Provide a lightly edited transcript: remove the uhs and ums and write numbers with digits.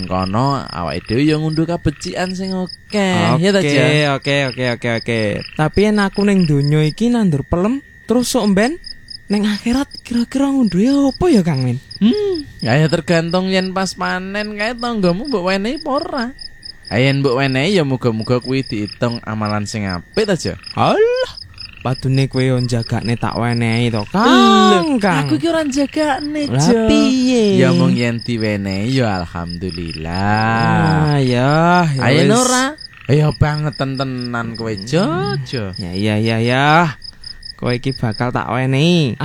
kono awake dhewe yo ngunduh kabecikan sing akeh. Ya ta, Ja? Oke. Tapi yen aku ning donya iki nandur pelem terus sok mben ning akhirat kira-kira ngunduhe apa ya Kang Min? Ya tergantung yen pas panen kae tanggamu mbok wenehi apa ora. Yen mbok wenehi ya muga-muga kuwi diitung amalan sing apik ta, Ja. Alah, padune kowe yo jagane tak wenehi to, Kang. Aku ki ora jagane, Lah Ja. piye? Ya mung yen diwenehi ya alhamdulillah. Ya Ayo wis. ora? Ya banget tenan kowe, Ja. Ya. Kowe iki bakal tak wenehi.